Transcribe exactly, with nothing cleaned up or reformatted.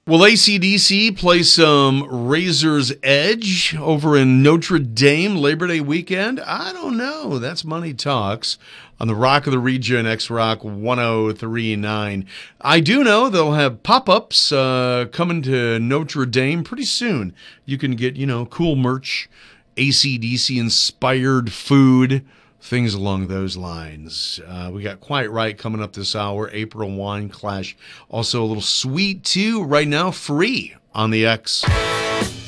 Will A C D C play some Razor's Edge over in Notre Dame Labor Day weekend? I don't know. That's Money Talks on the Rock of the Region, X-Rock one oh three point nine. I do know they'll have pop-ups uh, coming to Notre Dame pretty soon. You can get, you know, cool merch, A C D C-inspired food, things along those lines. Uh, we got Quiet Right coming up this hour, April Wine Clash. Also a little Sweet, too, right now, free on the X.